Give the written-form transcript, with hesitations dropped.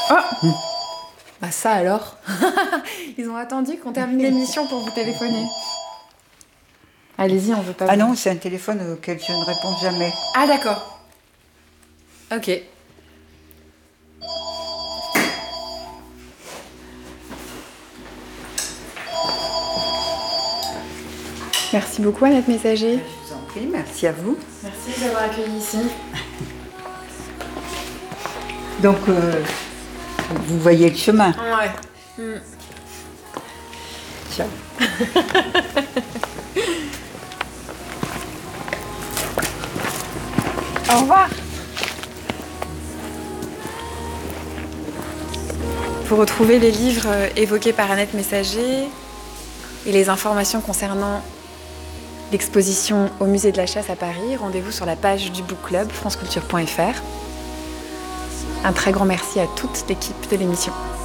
Oh, Hmm. bah ça alors. Ils ont attendu qu'on termine l'émission pour vous téléphoner. Allez-y, on veut pas Ah vous... non, c'est un téléphone auquel je ne réponds jamais. Ah d'accord. Ok. Merci beaucoup Annette Messager. Je vous en prie, merci à vous. Merci de nous avoir accueillis ici. Donc, vous voyez le chemin. Ouais. Ciao. Au revoir. Pour retrouver les livres évoqués par Annette Messager et les informations concernant l'exposition au Musée de la Chasse à Paris, rendez-vous sur la page du Book Club franceculture.fr. Un très grand merci à toute l'équipe de l'émission.